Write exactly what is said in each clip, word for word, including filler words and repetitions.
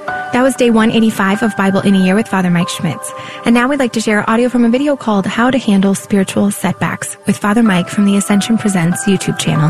That was day one eighty-five of Bible in a Year with Father Mike Schmitz. And now we'd like to share audio from a video called How to Handle Spiritual Setbacks with Father Mike from the Ascension Presents YouTube channel.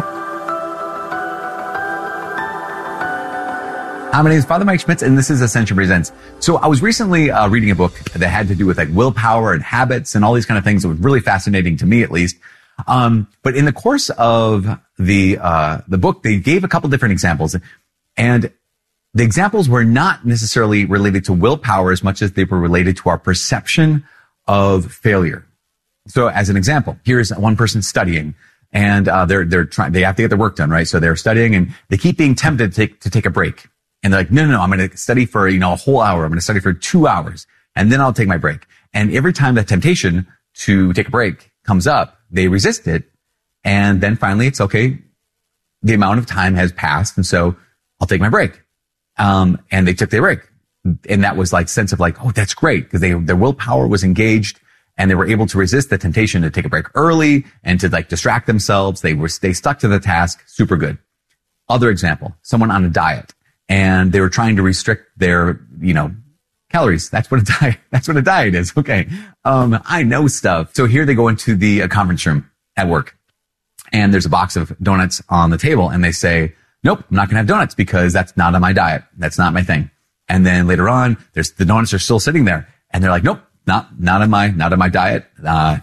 Hi, my name is Father Mike Schmitz, and this is Ascension Presents. So I was recently uh, reading a book that had to do with like willpower and habits and all these kind of things. It was really fascinating to me, at least. Um, but in the course of the uh, the book, they gave a couple different examples, and the examples were not necessarily related to willpower as much as they were related to our perception of failure. So as an example, here's one person studying, and uh, they're they're trying they have to get their work done, right? So they're studying, and they keep being tempted to take to take a break. And they're like, no, no, no, I'm going to study for, you know, a whole hour. I'm going to study for two hours and then I'll take my break. And every time that temptation to take a break comes up, they resist it. And then finally it's okay. The amount of time has passed. And so I'll take my break. Um, and they took their break. And that was like sense of like, oh, that's great. Cause they, their willpower was engaged and they were able to resist the temptation to take a break early and to like distract themselves. They were, they stuck to the task. Super good. Other example, someone on a diet. And they were trying to restrict their, you know, calories. That's what a diet, that's what a diet is. Okay. Um, I know stuff. So here they go into the uh, conference room at work and there's a box of donuts on the table and they say, nope, I'm not going to have donuts because that's not on my diet. That's not my thing. And then later on, there's the donuts are still sitting there and they're like, nope, not, not on my, not on my diet. Uh,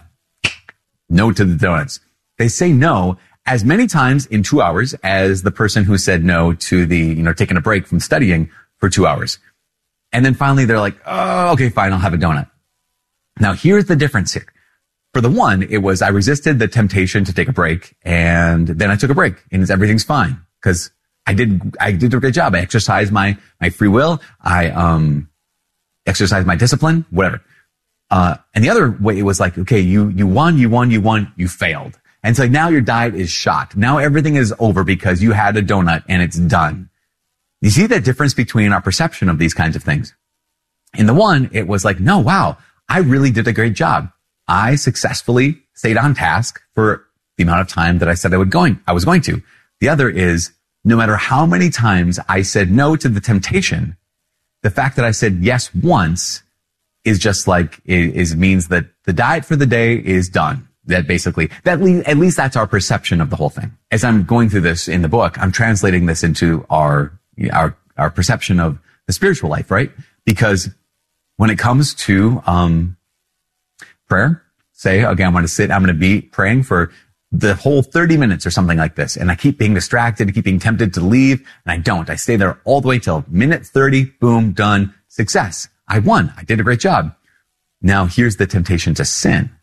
no to the donuts. They say no as many times in two hours as the person who said no to the, you know, taking a break from studying for two hours. And then finally they're like, oh, okay, fine, I'll have a donut. Now here's the difference here. For the one, it was I resisted the temptation to take a break and then I took a break and it's, everything's fine because I did, I did a good job. I exercised my, my free will. I, um, exercised my discipline, whatever. Uh, and the other way it was like, okay, you, you won, you won, you won, you failed. And so now your diet is shot. Now everything is over because you had a donut and it's done. You see the difference between our perception of these kinds of things? In the one, it was like, no, wow, I really did a great job. I successfully stayed on task for the amount of time that I said I would going, I was going to. The other is, no matter how many times I said no to the temptation, the fact that I said yes once is just like, is, means that the diet for the day is done. That basically, that le- at least that's our perception of the whole thing. As I'm going through this in the book, I'm translating this into our, our, our perception of the spiritual life, right? Because when it comes to, um, prayer, say, okay, I'm going to sit, I'm going to be praying for the whole thirty minutes or something like this. And I keep being distracted, I keep being tempted to leave, and I don't. I stay there all the way till minute thirty, boom, done, success. I won. I did a great job. Now here's the temptation to sin.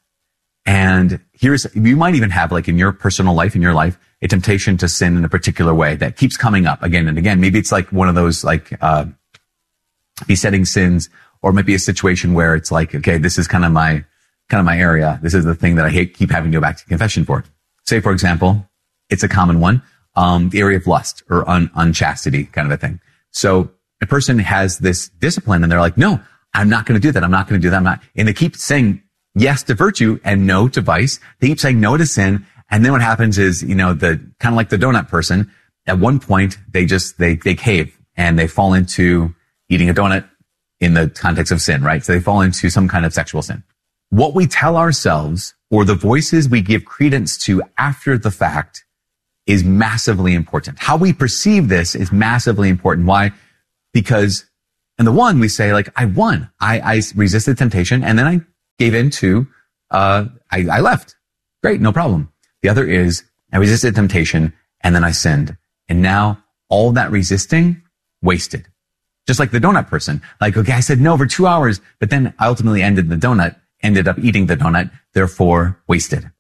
And here's, you might even have like in your personal life, in your life, a temptation to sin in a particular way that keeps coming up again and again. Maybe it's like one of those like, uh, besetting sins, or it might be a situation where it's like, okay, this is kind of my, kind of my area. This is the thing that I hate, keep having to go back to confession for. Say, for example, it's a common one, um, the area of lust or un, unchastity kind of a thing. So a person has this discipline and they're like, no, I'm not going to do that. I'm not going to do that. I'm not, and they keep saying yes to virtue and no to vice. They keep saying no to sin. And then what happens is, you know, the kind of like the donut person, at one point, they just, they, they cave and they fall into eating a donut in the context of sin, right? So they fall into some kind of sexual sin. What we tell ourselves or the voices we give credence to after the fact is massively important. How we perceive this is massively important. Why? Because in the one, we say like, I won. I, I resisted temptation and then I gave in to, uh, I, I left. Great, no problem. The other is I resisted temptation and then I sinned. And now all that resisting wasted. Just like the donut person. Like, okay, I said no for two hours, but then I ultimately ended the donut, ended up eating the donut, therefore wasted.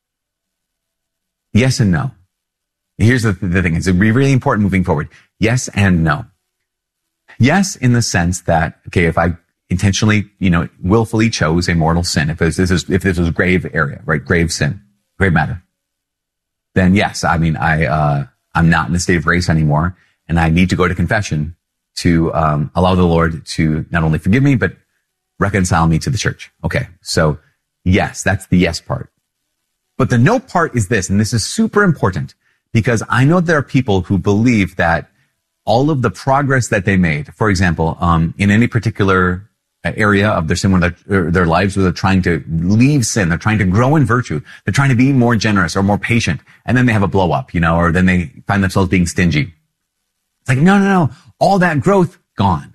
Yes and no. Here's the, the thing. It's really important moving forward. Yes and no. Yes, in the sense that, okay, if I intentionally, you know, willfully chose a mortal sin, if this is, if this was grave area, right? Grave sin, grave matter. Then yes, I mean, I, uh, I'm not in a state of grace anymore and I need to go to confession to, um, allow the Lord to not only forgive me, but reconcile me to the church. Okay. So yes, that's the yes part. But the no part is this, and this is super important because I know there are people who believe that all of the progress that they made, for example, um, in any particular area of their sin, their, their lives where they're trying to leave sin, they're trying to grow in virtue, they're trying to be more generous or more patient, and then they have a blow up, you know, or then they find themselves being stingy. It's like, no, no, no, all that growth gone.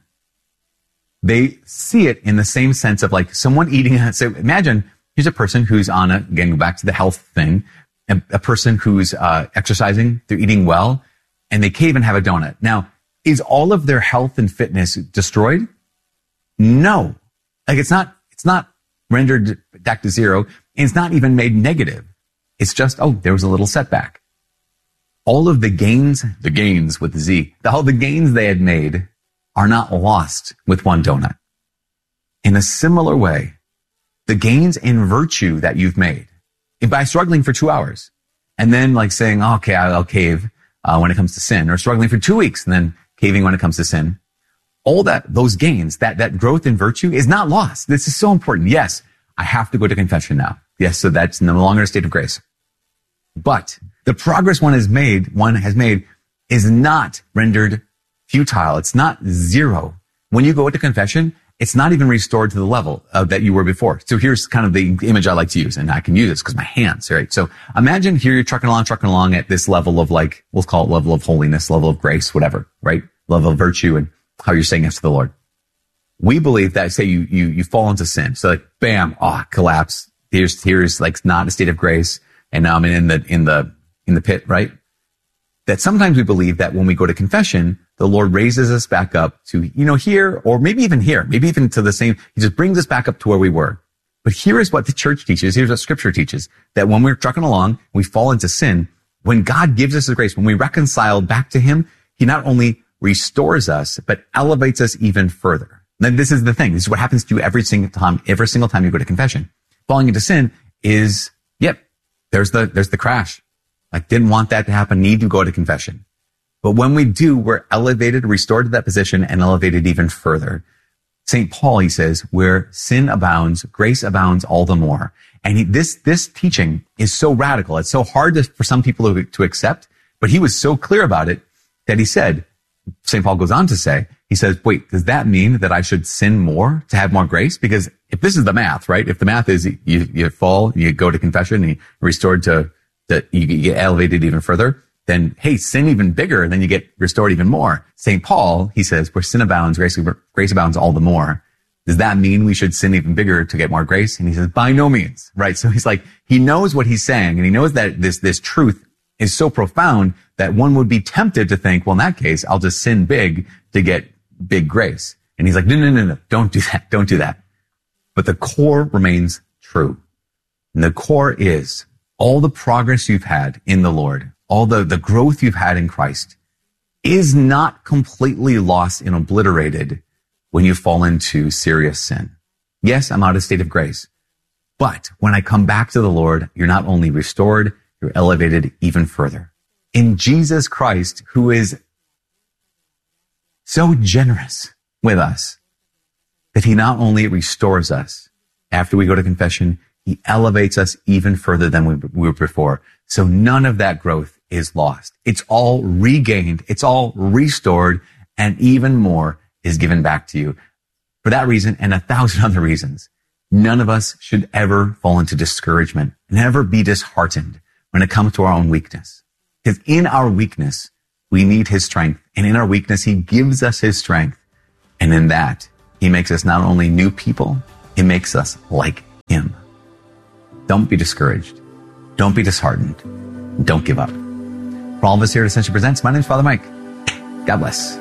They see it in the same sense of like someone eating. So imagine here's a person who's on a, again, back to the health thing, a, a person who's uh, exercising, they're eating well, and they can't even have a donut. Now, is all of their health and fitness destroyed? No. Like it's not, it's not rendered back to zero. And it's not even made negative. It's just, oh, there was a little setback. All of the gains, the gains with the Z, all the gains they had made are not lost with one donut. In a similar way, the gains in virtue that you've made by struggling for two hours and then like saying, oh, okay, I'll cave uh, when it comes to sin, or struggling for two weeks and then caving when it comes to sin. All that, those gains, that, that growth in virtue is not lost. This is so important. Yes, I have to go to confession now. Yes, so that's no longer a state of grace. But the progress one has made, one has made is not rendered futile. It's not zero. When you go to confession, it's not even restored to the level uh, that you were before. So here's kind of the image I like to use, and I can use this because my hands, right? So imagine here you're trucking along, trucking along at this level of like, we'll call it level of holiness, level of grace, whatever, right? Level of virtue and how you're saying yes to the Lord. We believe that, say you, you, you fall into sin. So like, bam, ah, oh, collapse. Here's, here's like not a state of grace. And now I'm in the, in the, in the pit, right? That sometimes we believe that when we go to confession, the Lord raises us back up to, you know, here, or maybe even here, maybe even to the same, he just brings us back up to where we were. But here is what the church teaches. Here's what scripture teaches, that when we're trucking along, we fall into sin. When God gives us the grace, when we reconcile back to him, he not only restores us, but elevates us even further. Then this is the thing. This is what happens to you every single time, every single time you go to confession. Falling into sin is, yep, there's the, there's the crash. Like, didn't want that to happen, need to go to confession. But when we do, we're elevated, restored to that position, and elevated even further. Saint Paul, he says, where sin abounds, grace abounds all the more. And he, this, this teaching is so radical. It's so hard to, for some people to, to accept, but he was so clear about it that he said, Saint Paul goes on to say, he says, wait, does that mean that I should sin more to have more grace? Because if this is the math, right? If the math is you, you fall, you go to confession, and you're restored to, that you get elevated even further, then, hey, sin even bigger, and then you get restored even more. Saint Paul, he says, where sin abounds, grace, grace abounds all the more. Does that mean we should sin even bigger to get more grace? And he says, by no means, right? So he's like, he knows what he's saying, and he knows that this, this truth is so profound that one would be tempted to think, well, in that case, I'll just sin big to get big grace. And he's like, no, no, no, no, don't do that. Don't do that. But the core remains true. And the core is all the progress you've had in the Lord, all the, the growth you've had in Christ is not completely lost and obliterated when you fall into serious sin. Yes, I'm out of state of grace. But when I come back to the Lord, you're not only restored, you're elevated even further. In Jesus Christ, who is so generous with us, that he not only restores us after we go to confession, he elevates us even further than we were before. So none of that growth is lost. It's all regained. It's all restored, and even more is given back to you. For that reason and a thousand other reasons, none of us should ever fall into discouragement, never be disheartened when it comes to our own weakness. Because in our weakness, we need his strength. And in our weakness, he gives us his strength. And in that, he makes us not only new people, he makes us like him. Don't be discouraged. Don't be disheartened. Don't give up. For all of us here at Ascension Presents, my name is Father Mike. God bless.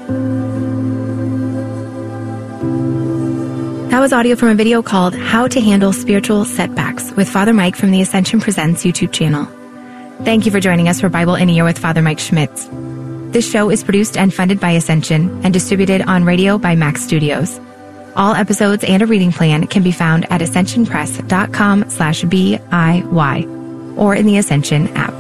That was audio from a video called How to Handle Spiritual Setbacks with Father Mike from the Ascension Presents YouTube channel. Thank you for joining us for Bible in a Year with Father Mike Schmitz. This show is produced and funded by Ascension and distributed on radio by Max Studios. All episodes and a reading plan can be found at ascensionpress.com slash BIY or in the Ascension app.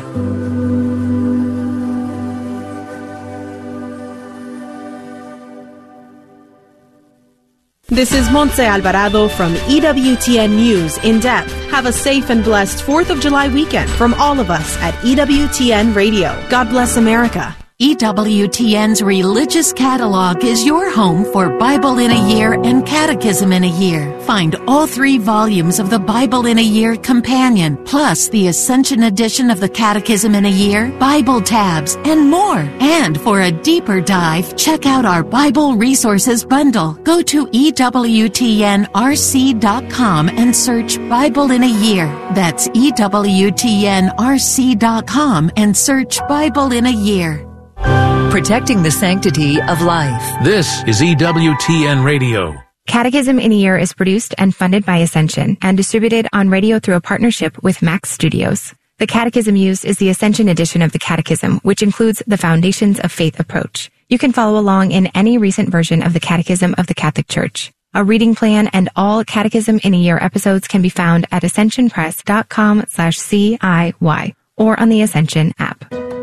This is Montse Alvarado from E W T N News In Depth. Have a safe and blessed fourth of July weekend from all of us at E W T N Radio. God bless America. E W T N's Religious Catalog is your home for Bible in a Year and Catechism in a Year. Find all three volumes of the Bible in a Year Companion, plus the Ascension edition of the Catechism in a Year, Bible tabs, and more. And for a deeper dive, check out our Bible Resources Bundle. Go to E W T N R C dot com and search Bible in a Year. That's E W T N R C dot com and search Bible in a Year. Protecting the sanctity of life. This is E W T N Radio. Catechism in a Year is produced and funded by Ascension and distributed on radio through a partnership with Max Studios. The catechism used is the Ascension edition of the Catechism, which includes the Foundations of Faith approach. You can follow along in any recent version of the Catechism of the Catholic Church. A reading plan and all Catechism in a Year episodes can be found at ascension press dot com slash C I Y or on the Ascension app.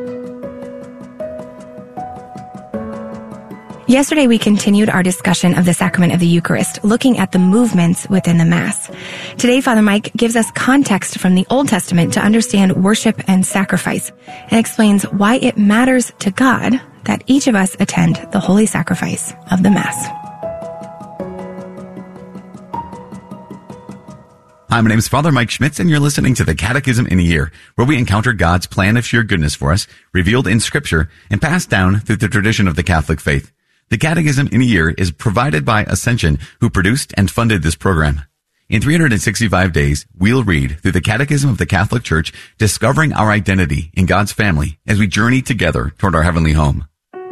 Yesterday, we continued our discussion of the sacrament of the Eucharist, looking at the movements within the Mass. Today, Father Mike gives us context from the Old Testament to understand worship and sacrifice, and explains why it matters to God that each of us attend the holy sacrifice of the Mass. Hi, my name is Father Mike Schmitz, and you're listening to the Catechism in a Year, where we encounter God's plan of sheer goodness for us, revealed in Scripture, and passed down through the tradition of the Catholic faith. The Catechism in a Year is provided by Ascension, who produced and funded this program. In three hundred sixty-five days, we'll read through the Catechism of the Catholic Church, discovering our identity in God's family as we journey together toward our heavenly home.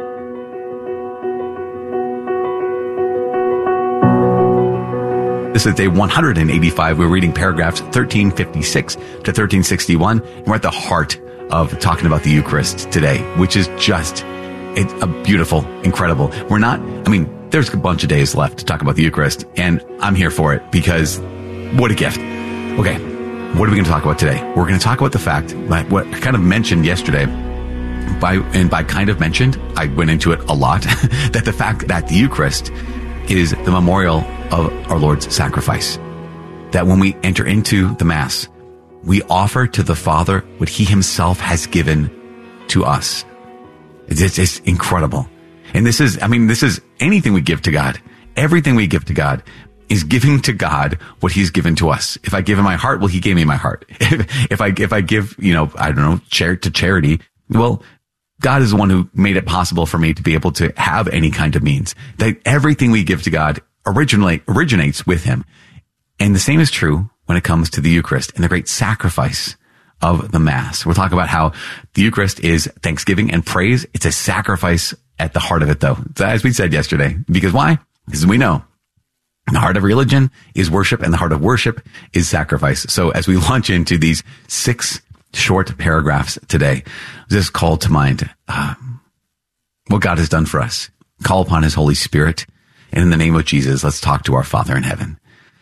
This is day one hundred eighty-five. We're reading paragraphs thirteen fifty-six to thirteen sixty-one. And we're at the heart of talking about the Eucharist today, which is just, it's a beautiful, incredible. We're not, I mean, there's a bunch of days left to talk about the Eucharist, and I'm here for it because what a gift. Okay, what are we going to talk about today? We're going to talk about the fact, like what I kind of mentioned yesterday, by and by kind of mentioned, I went into it a lot, that the fact that the Eucharist is the memorial of our Lord's sacrifice. That when we enter into the Mass, we offer to the Father what He Himself has given to us. It's, it's incredible. And this is, I mean, this is anything we give to God. Everything we give to God is giving to God what He's given to us. If I give Him my heart, well, He gave me my heart. If, if I, if I give, you know, I don't know, char- to charity, well, God is the one who made it possible for me to be able to have any kind of means. That everything we give to God originally originates with Him. And the same is true when it comes to the Eucharist and the great sacrifice of the Mass. We'll talk about how the Eucharist is thanksgiving and praise. It's a sacrifice at the heart of it, though, as we said yesterday. Because why? Because we know the heart of religion is worship, and the heart of worship is sacrifice. So as we launch into these six short paragraphs today, just call to mind uh, what God has done for us. Call upon His Holy Spirit. And in the name of Jesus, let's talk to our Father in heaven.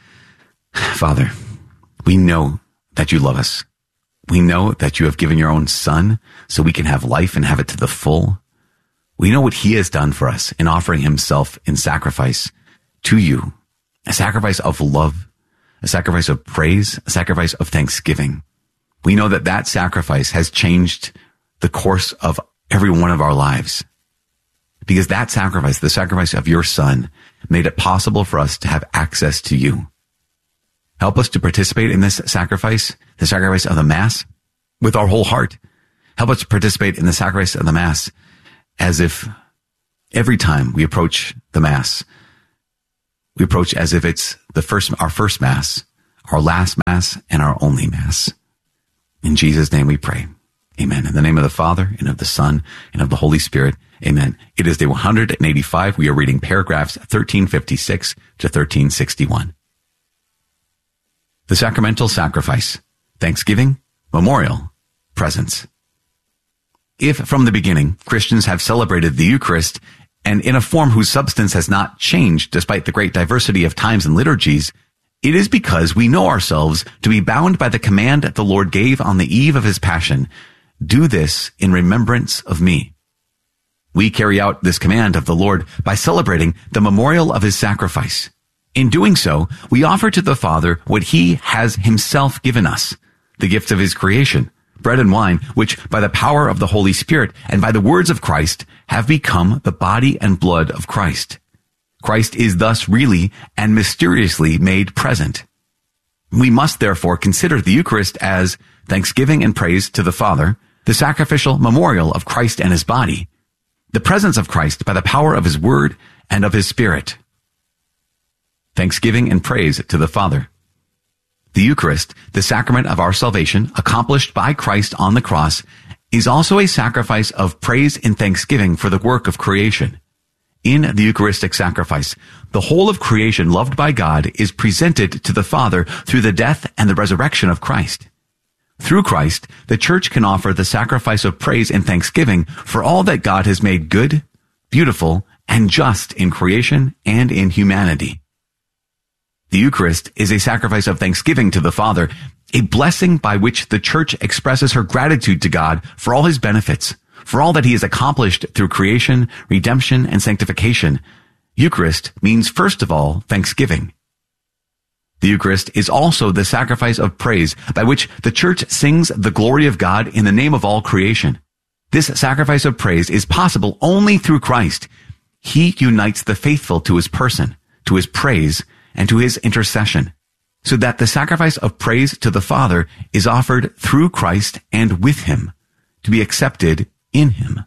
Father, we know that you love us. We know that you have given your own Son so we can have life and have it to the full. We know what He has done for us in offering Himself in sacrifice to you, a sacrifice of love, a sacrifice of praise, a sacrifice of thanksgiving. We know that that sacrifice has changed the course of every one of our lives. Because that sacrifice, the sacrifice of your Son, made it possible for us to have access to you. Help us to participate in this sacrifice, the sacrifice of the Mass, with our whole heart. Help us to participate in the sacrifice of the Mass as if every time we approach the Mass, we approach as if it's the first, our first Mass, our last Mass, and our only Mass. In Jesus' name we pray. Amen. In the name of the Father, and of the Son, and of the Holy Spirit. Amen. It is day one hundred eighty-five. We are reading paragraphs thirteen fifty-six to thirteen sixty-one. The sacramental sacrifice, thanksgiving, memorial, presence. If from the beginning Christians have celebrated the Eucharist, and in a form whose substance has not changed despite the great diversity of times and liturgies, it is because we know ourselves to be bound by the command that the Lord gave on the eve of His Passion. Do this in remembrance of me. We carry out this command of the Lord by celebrating the memorial of His sacrifice. In doing so, we offer to the Father what He has Himself given us, the gift of His creation, bread and wine, which by the power of the Holy Spirit and by the words of Christ have become the body and blood of Christ. Christ is thus really and mysteriously made present. We must therefore consider the Eucharist as thanksgiving and praise to the Father, the sacrificial memorial of Christ and his body, the presence of Christ by the power of his word and of his Spirit. Thanksgiving and praise to the Father. The Eucharist, the sacrament of our salvation, accomplished by Christ on the cross, is also a sacrifice of praise and thanksgiving for the work of creation. In the Eucharistic sacrifice, the whole of creation loved by God is presented to the Father through the death and the resurrection of Christ. Through Christ, the Church can offer the sacrifice of praise and thanksgiving for all that God has made good, beautiful, and just in creation and in humanity. The Eucharist is a sacrifice of thanksgiving to the Father, a blessing by which the Church expresses her gratitude to God for all his benefits, for all that he has accomplished through creation, redemption, and sanctification. Eucharist means, first of all, thanksgiving. The Eucharist is also the sacrifice of praise by which the Church sings the glory of God in the name of all creation. This sacrifice of praise is possible only through Christ. He unites the faithful to his person, to his praise, and to his intercession, so that the sacrifice of praise to the Father is offered through Christ and with him, to be accepted in him.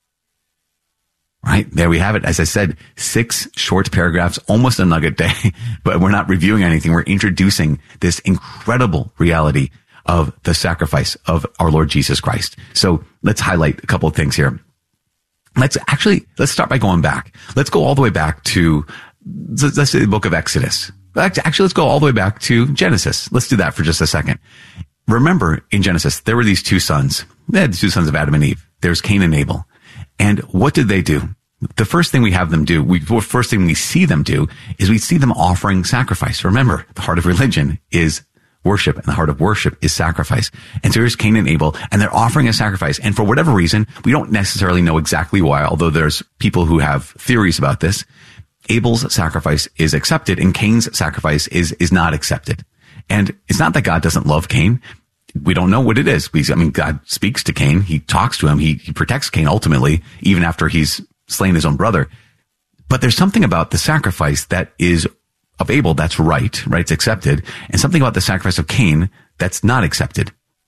Right? There we have it. As I said, six short paragraphs, almost a nugget day, but we're not reviewing anything. We're introducing this incredible reality of the sacrifice of our Lord Jesus Christ. So let's highlight a couple of things here. Let's actually, let's start by going back. Let's go all the way back to, let's say the book of Exodus. Actually, let's go all the way back to Genesis. Let's do that for just a second. Remember, in Genesis, there were these two sons. They had the two sons of Adam and Eve. There's Cain and Abel. And what did they do? The first thing we have them do, we, the first thing we see them do, is we see them offering sacrifice. Remember, the heart of religion is worship, and the heart of worship is sacrifice. And so here's Cain and Abel, and they're offering a sacrifice. And for whatever reason, we don't necessarily know exactly why, although there's people who have theories about this. Abel's sacrifice is accepted and Cain's sacrifice is, is not accepted. And it's not that God doesn't love Cain. We don't know what it is. We, I mean, God speaks to Cain. He talks to him. He, he protects Cain ultimately, even after he's slain his own brother. But there's something about the sacrifice that is of Abel that's right, right? It's accepted. And something about the sacrifice of Cain that's not accepted.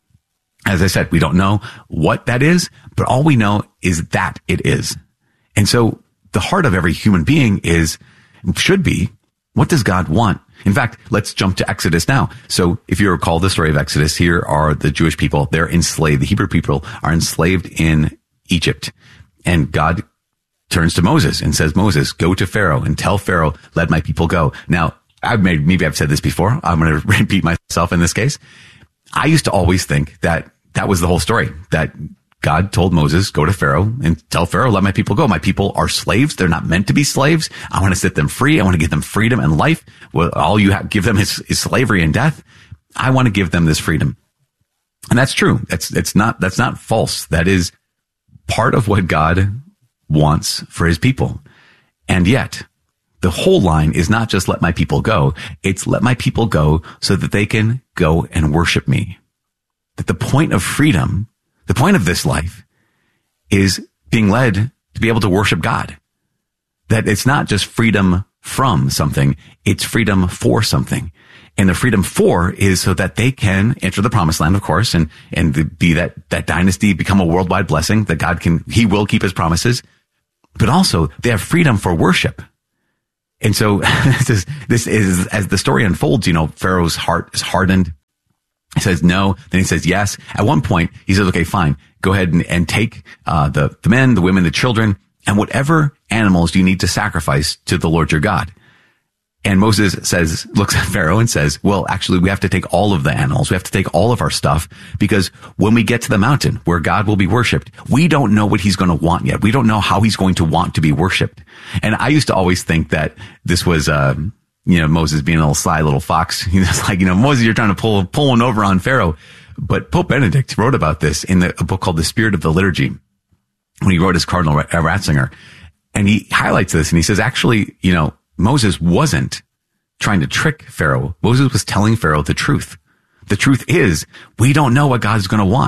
As I said, we don't know what that is, but all we know is that it is. And so the heart of every human being is, should be, what does God want? In fact, let's jump to Exodus now. So if you recall the story of Exodus, here are the Jewish people. They're enslaved. The Hebrew people are enslaved in Egypt. And God turns to Moses and says, Moses, go to Pharaoh and tell Pharaoh, let my people go. Now, I've made, maybe I've said this before. I'm going to repeat myself in this case. I used to always think that that was the whole story, that God told Moses, go to Pharaoh and tell Pharaoh, let my people go. My people are slaves. They're not meant to be slaves. I want to set them free. I want to give them freedom and life. Well, all you have, give them is, is slavery and death. I want to give them this freedom. And that's true. That's, it's not, that's not false. That is part of what God wants for his people. And yet the whole line is not just let my people go. It's let my people go so that they can go and worship me. That the point of freedom, the point of this life is being led to be able to worship God. That it's not just freedom from something, it's freedom for something. And the freedom for is so that they can enter the promised land, of course, and, and be that, that dynasty, become a worldwide blessing, that God can, he will keep his promises. But also they have freedom for worship. And so this is, this is, as the story unfolds, you know, Pharaoh's heart is hardened. He says no. Then he says yes. At one point, he says, okay, fine. Go ahead and, and take uh the, the men, the women, the children, and whatever animals you need to sacrifice to the Lord your God. And Moses says, looks at Pharaoh and says, well, actually, we have to take all of the animals. We have to take all of our stuff because when we get to the mountain where God will be worshiped, we don't know what he's going to want yet. We don't know how he's going to want to be worshiped. And I used to always think that this was, uh, you know, Moses being a little sly little fox. He was like, you know, Moses, you're trying to pull, pull one over on Pharaoh. But Pope Benedict wrote about this in the, a book called The Spirit of the Liturgy when he wrote his Cardinal Ratzinger. And he highlights this and he says, actually, you know, Moses wasn't trying to trick Pharaoh. Moses was telling Pharaoh the truth. The truth is, we don't know what God's going to want.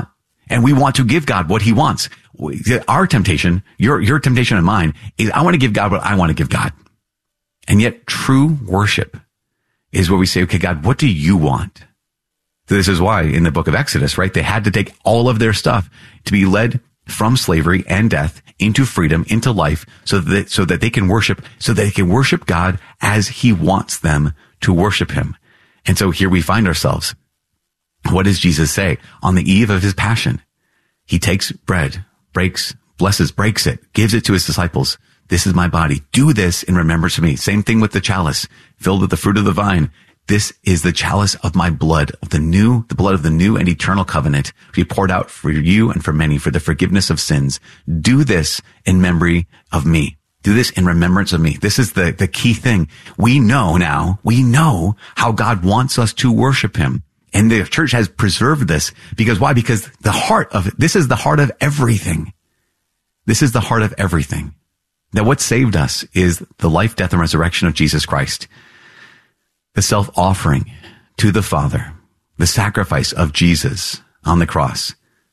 And we want to give God what he wants. Our temptation, your, your temptation and mine, is I want to give God what I want to give God. And yet true worship is where we say, okay, God, what do you want? So this is why in the book of Exodus, right, they had to take all of their stuff to be led from slavery and death into freedom, into life, so that, so that they can worship, so that they can worship God as he wants them to worship him. And so here we find ourselves. What does Jesus say on the eve of his passion? He takes bread, breaks, blesses, breaks it, gives it to his disciples. This is my body. Do this in remembrance of me. Same thing with the chalice filled with the fruit of the vine. This is the chalice of my blood, of the new, the blood of the new and eternal covenant, to be poured out for you and for many for the forgiveness of sins. Do this in memory of me. Do this in remembrance of me. This is the, the key thing. We know now, we know how God wants us to worship him. And the church has preserved this because why? Because the heart of it, this is the heart of everything. This is the heart of everything. That what saved us is the life, death, and resurrection of Jesus Christ. The self-offering to the Father, the sacrifice of Jesus on the cross.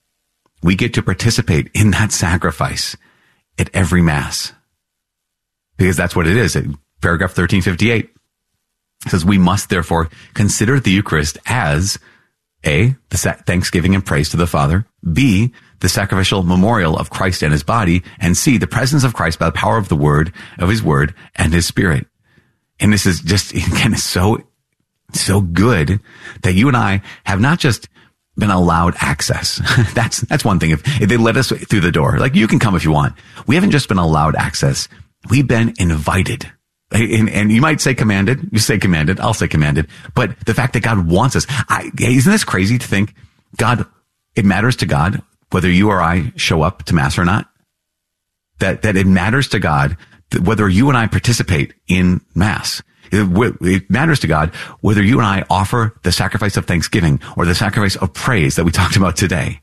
We get to participate in that sacrifice at every Mass. Because that's what it is. Paragraph thirteen fifty-eight says, we must therefore consider the Eucharist as A, the thanksgiving and praise to the Father, B, the sacrificial memorial of Christ and his body, and C, the presence of Christ by the power of the word, of his word and his spirit. And this is just, again, so, so good that you and I have not just been allowed access. That's, that's one thing. If, if they let us through the door, like you can come if you want. We haven't just been allowed access. We've been invited. And, and you might say commanded. You say commanded. I'll say commanded. But the fact that God wants us, I, isn't this crazy to think God, it matters to God whether you or I show up to Mass or not? That, that it matters to God whether you and I participate in Mass. It, it matters to God whether you and I offer the sacrifice of thanksgiving or the sacrifice of praise that we talked about today.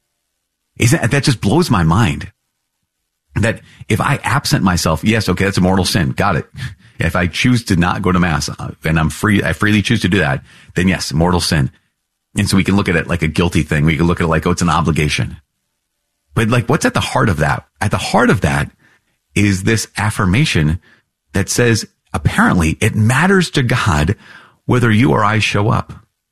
Isn't that just blows my mind? That if I absent myself, yes, okay, that's a mortal sin. Got it. If I choose to not go to Mass and I'm free, I freely choose to do that, then yes, mortal sin. And so we can look at it like a guilty thing. We can look at it like, oh, it's an obligation. But like, what's at the heart of that? At the heart of that is this affirmation that says, apparently, it matters to God whether you or I show up.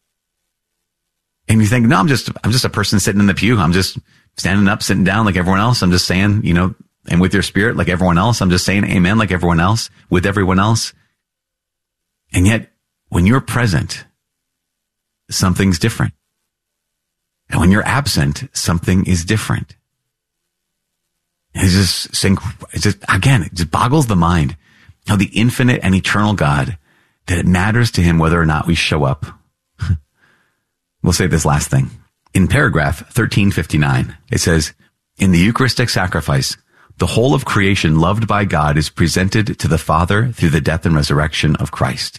And you think, no, I'm just, I'm just a person sitting in the pew. I'm just standing up, sitting down like everyone else. I'm just saying, you know, and with your spirit like everyone else. I'm just saying amen like everyone else, with everyone else. And yet, when you're present, something's different. And when you're absent, something is different. It's just, it's just, again, it just boggles the mind how the infinite and eternal God, that it matters to him whether or not we show up. We'll say this last thing. In paragraph thirteen fifty-nine, it says, in the Eucharistic sacrifice, the whole of creation loved by God is presented to the Father through the death and resurrection of Christ.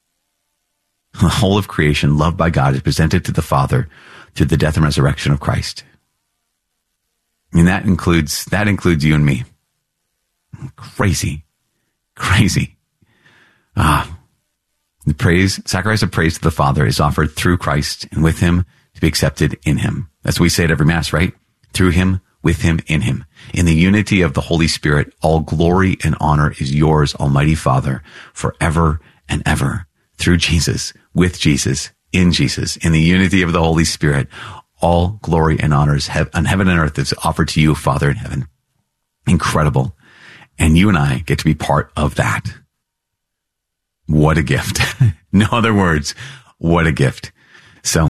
The whole of creation loved by God is presented to the Father through the death and resurrection of Christ. And that includes, that includes you and me. Crazy. Crazy. Ah, the praise, sacrifice of praise to the Father is offered through Christ and with him to be accepted in him. That's what we say at every Mass, right? Through him, with him, in him. In the unity of the Holy Spirit, all glory and honor is yours, Almighty Father, forever and ever. Through Jesus, with Jesus, in Jesus, in the unity of the Holy Spirit, all glory and honors on heaven and earth is offered to you, Father in heaven. Incredible. And you and I get to be part of that. What a gift. No other words. What a gift. So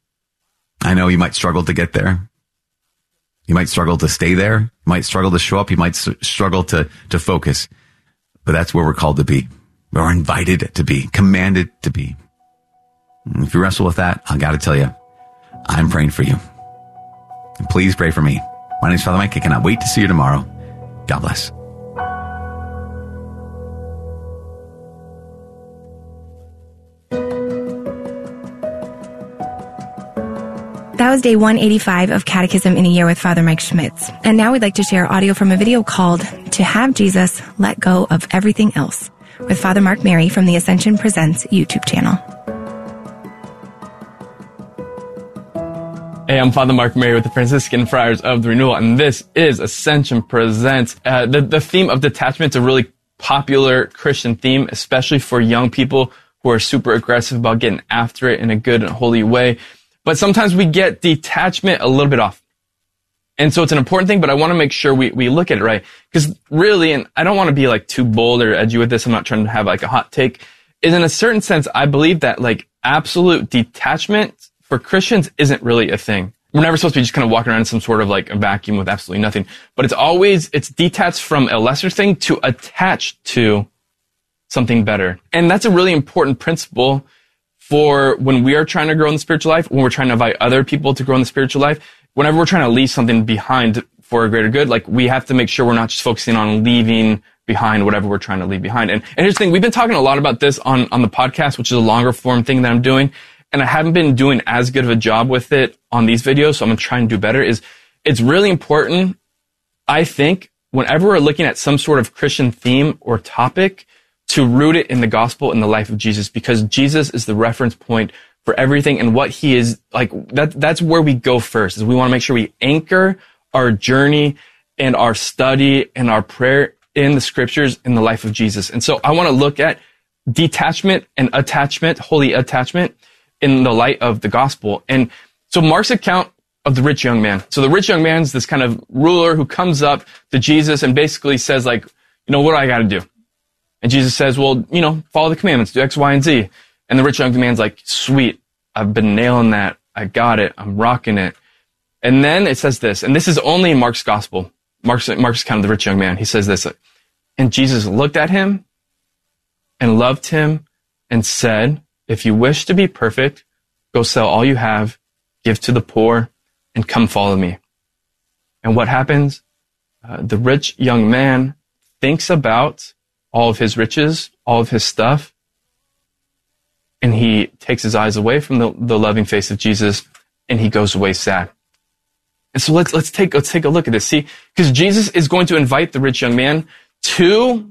I know you might struggle to get there. You might struggle to stay there. You might struggle to show up. You might s- struggle to, to focus. But that's where we're called to be. We're invited to be, commanded to be. And if you wrestle with that, I got to tell you, I'm praying for you. And please pray for me. My name is Father Mike. I cannot wait to see you tomorrow. God bless. That was day one eighty-five of Catechism in a Year with Father Mike Schmitz. And now we'd like to share audio from a video called To Have Jesus Let Go of Everything Else with Father Mark Mary from the Ascension Presents YouTube channel. Hey, I'm Father Mark Mary with the Franciscan Friars of the Renewal, and this is Ascension Presents. Uh, the, the theme of detachment is a really popular Christian theme, especially for young people who are super aggressive about getting after it in a good and holy way. But sometimes we get detachment a little bit off. And so it's an important thing, but I want to make sure we, we look at it right. Because really, and I don't want to be like too bold or edgy with this, I'm not trying to have like a hot take, is in a certain sense, I believe that like absolute detachment for Christians isn't really a thing. We're never supposed to be just kind of walking around in some sort of like a vacuum with absolutely nothing. But it's always, it's detached from a lesser thing to attach to something better. And that's a really important principle for when we are trying to grow in the spiritual life, when we're trying to invite other people to grow in the spiritual life. Whenever we're trying to leave something behind for a greater good, like we have to make sure we're not just focusing on leaving behind whatever we're trying to leave behind. And, and here's the thing, we've been talking a lot about this on, on the podcast, which is a longer form thing that I'm doing. And I haven't been doing as good of a job with it on these videos, so I'm going to try and do better, is it's really important, I think, whenever we're looking at some sort of Christian theme or topic, to root it in the gospel and the life of Jesus, because Jesus is the reference point for everything, and what he is, like, that, that's where we go first, is we want to make sure we anchor our journey and our study and our prayer in the scriptures in the life of Jesus. And so I want to look at detachment and attachment, holy attachment, in the light of the gospel. And so Mark's account of the rich young man. So the rich young man's this kind of ruler who comes up to Jesus and basically says, like, you know, what do I got to do? And Jesus says, well, you know, follow the commandments, do X, Y, and Z. And the rich young man's like, sweet, I've been nailing that. I got it. I'm rocking it. And then it says this, and this is only in Mark's gospel. Mark's, Mark's account of the rich young man. He says this, and Jesus looked at him and loved him and said, if you wish to be perfect, go sell all you have, give to the poor, and come follow me. And what happens? Uh, the rich young man thinks about all of his riches, all of his stuff, and he takes his eyes away from the, the loving face of Jesus, and he goes away sad. And so let's let's take let's take a look at this. See, because Jesus is going to invite the rich young man to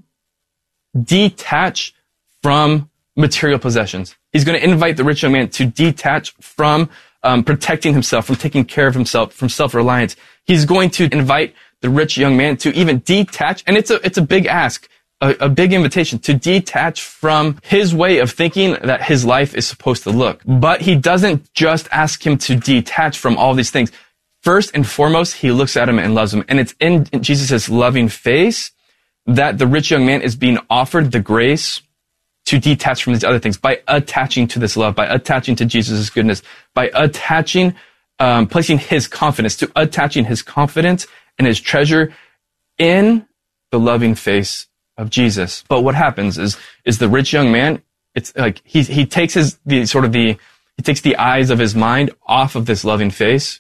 detach from material possessions. He's going to invite the rich young man to detach from um, protecting himself, from taking care of himself, from self-reliance. He's going to invite the rich young man to even detach, and it's a it's a big ask, a, a big invitation to detach from his way of thinking that his life is supposed to look. But he doesn't just ask him to detach from all these things. First and foremost, he looks at him and loves him, and it's in Jesus' loving face that the rich young man is being offered the grace to detach from these other things by attaching to this love, by attaching to Jesus' goodness, by attaching, um, placing his confidence, to attaching his confidence and his treasure in the loving face of Jesus. But what happens is, is the rich young man, it's like he, he takes his, the sort of the, he takes the eyes of his mind off of this loving face,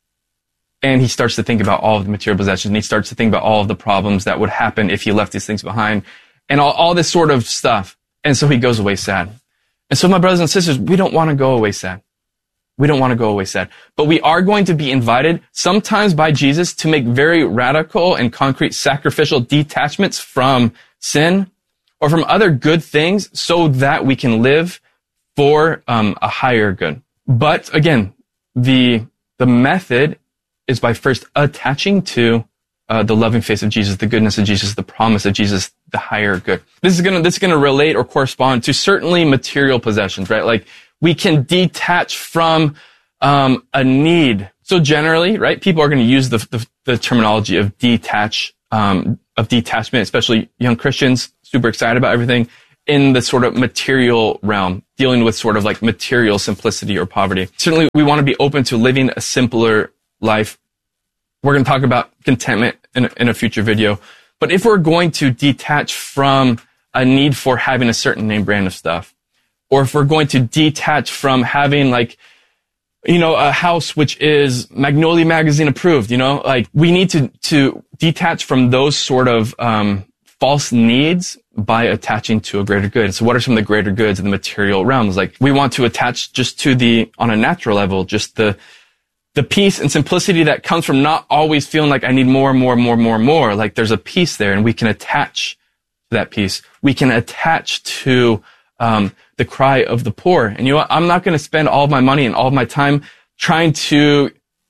and he starts to think about all of the material possessions, and he starts to think about all of the problems that would happen if he left these things behind, and all, all this sort of stuff. And so he goes away sad. And so my brothers and sisters, we don't want to go away sad. We don't want to go away sad. But we are going to be invited, sometimes by Jesus, to make very radical and concrete sacrificial detachments from sin or from other good things so that we can live for um, a higher good. But again, the the method is by first attaching to Uh, the loving face of Jesus, the goodness of Jesus, the promise of Jesus, the higher good. This is gonna, this is gonna relate or correspond to certainly material possessions, right? Like we can detach from, um, a need. So generally, right, people are gonna use the, the, the terminology of detach, um, of detachment, especially young Christians, super excited about everything in the sort of material realm, dealing with sort of like material simplicity or poverty. Certainly we want to be open to living a simpler life. We're going to talk about contentment in a, in a future video. But if we're going to detach from a need for having a certain name brand of stuff, or if we're going to detach from having like, you know, a house which is Magnolia Magazine approved, you know, like we need to, to detach from those sort of, um, false needs by attaching to a greater good. So what are some of the greater goods in the material realms? Like we want to attach just to the, on a natural level, just the, the peace and simplicity that comes from not always feeling like I need more, more, more, more, more. Like there's a peace there, and we can attach to that peace. We can attach to um, the cry of the poor. And you know what? I'm not going to spend all of my money and all of my time trying to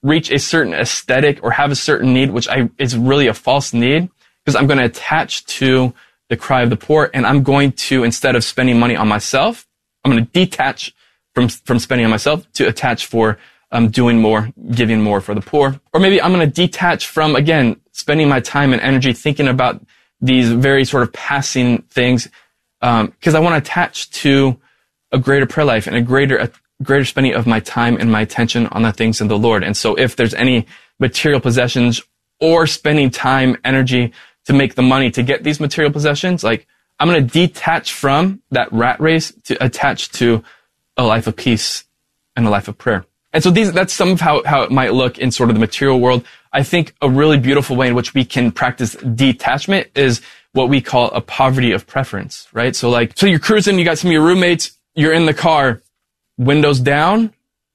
reach a certain aesthetic or have a certain need, which I is really a false need, because I'm going to attach to the cry of the poor, and I'm going to, instead of spending money on myself, I'm going to detach from from spending on myself to attach for um, doing more, giving more for the poor. Or maybe I'm going to detach from, again, spending my time and energy thinking about these very sort of passing things, because um, I want to attach to a greater prayer life and a greater a greater spending of my time and my attention on the things of the Lord. And so if there's any material possessions or spending time, energy to make the money to get these material possessions, like I'm going to detach from that rat race to attach to a life of peace and a life of prayer. And so these, that's some of how, how it might look in sort of the material world. I think a really beautiful way in which we can practice detachment is what we call a poverty of preference, right? So like, so you're cruising, you got some of your roommates, you're in the car, windows down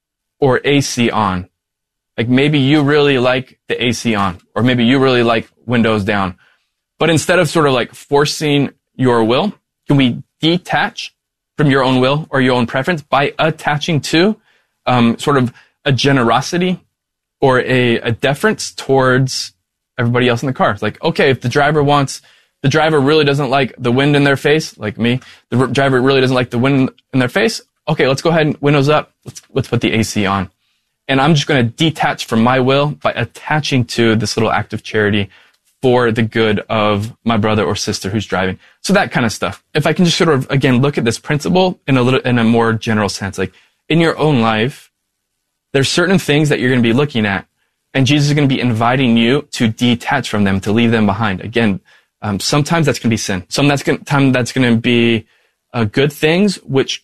or A C on. Like maybe you really like the A C on, or maybe you really like windows down. But instead of sort of like forcing your will, can we detach from your own will or your own preference by attaching to um, sort of a generosity or a, a deference towards everybody else in the car? It's like, okay, if the driver wants, the driver really doesn't like the wind in their face, like me, the r- driver really doesn't like the wind in their face. Okay, let's go ahead and windows up. Let's, let's put the A C on. And I'm just going to detach from my will by attaching to this little act of charity for the good of my brother or sister who's driving. So that kind of stuff. If I can just sort of, again, look at this principle in a little, in a more general sense, like in your own life, there's certain things that you're going to be looking at, and Jesus is going to be inviting you to detach from them, to leave them behind. Again, um, sometimes that's going to be sin. Sometimes that's going to be uh, good things, which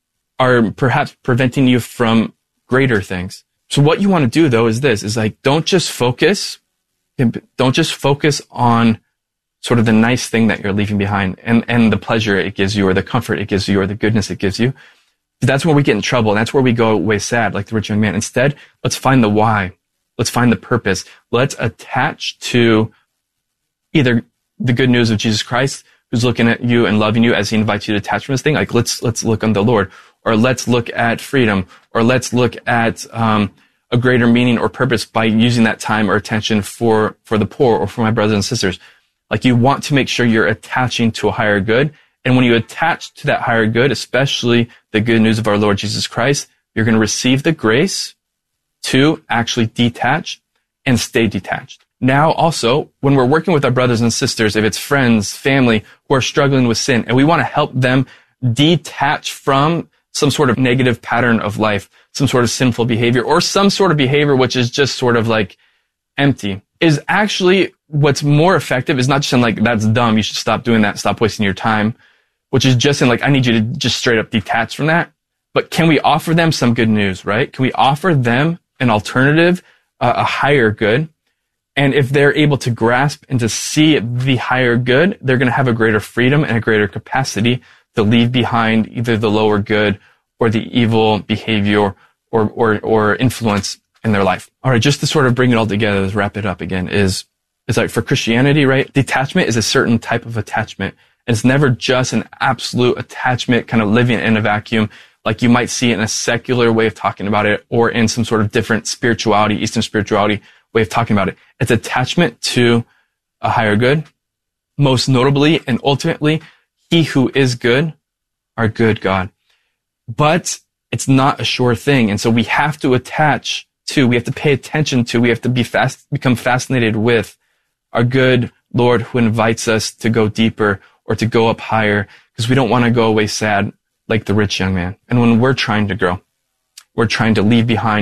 are perhaps preventing you from greater things. So what you want to do though is this, is like, don't just focus, don't just focus on sort of the nice thing that you're leaving behind and, and the pleasure it gives you or the comfort it gives you or the goodness it gives you. That's where we get in trouble, and that's where we go away sad, like the rich young man. Instead, let's find the why. Let's find the purpose. Let's attach to either the good news of Jesus Christ, who's looking at you and loving you as he invites you to attach from this thing. Like let's, let's look on the Lord, or let's look at freedom, or let's look at, um, a greater meaning or purpose by using that time or attention for, for the poor or for my brothers and sisters. Like you want to make sure you're attaching to a higher good. And when you attach to that higher good, especially the good news of our Lord Jesus Christ, you're going to receive the grace to actually detach and stay detached. Now also, when we're working with our brothers and sisters, if it's friends, family who are struggling with sin, and we want to help them detach from some sort of negative pattern of life, some sort of sinful behavior, or some sort of behavior which is just sort of like empty, is actually what's more effective is not just in like, that's dumb, you should stop doing that, stop wasting your time, which is just in like, I need you to just straight up detach from that. But can we offer them some good news, right? Can we offer them an alternative, uh, a higher good? And if they're able to grasp and to see the higher good, they're going to have a greater freedom and a greater capacity to leave behind either the lower good or the evil behavior or, or, or influence in their life. All right, just to sort of bring it all together, let's wrap it up again, is, is like for Christianity, right? Detachment is a certain type of attachment. And it's never just an absolute attachment, kind of living in a vacuum, like you might see in a secular way of talking about it, or in some sort of different spirituality, Eastern spirituality way of talking about it. It's attachment to a higher good, most notably and ultimately, he who is good, our good God. But it's not a sure thing. And so we have to attach to, we have to pay attention to, we have to be fast, become fascinated with our good Lord who invites us to go deeper or to go up higher, because we don't want to go away sad like the rich young man. And when we're trying to grow, we're trying to leave behind